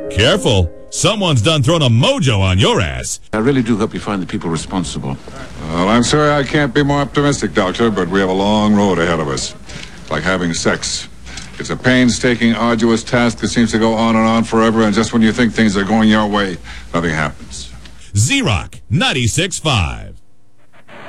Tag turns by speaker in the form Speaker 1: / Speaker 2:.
Speaker 1: Careful. Someone's done thrown a mojo on your ass.
Speaker 2: I really do hope you find the people responsible.
Speaker 3: Well, I'm sorry I can't be more optimistic, Doctor, but we have a long road ahead of us. It's like having sex. It's a painstaking, arduous task that seems to go on and on forever, and just when you think things are going your way, nothing happens.
Speaker 1: Z-Rock 96.5.